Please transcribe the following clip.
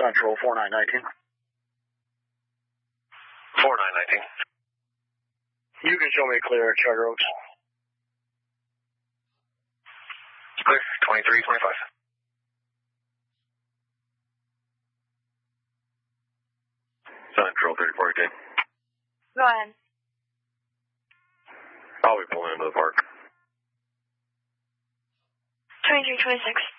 Central 4919. 4919. You can show me clear at Charter Oaks. Clear, 2325. Central 3418. Go ahead. I'll be pulling into the park. 2326.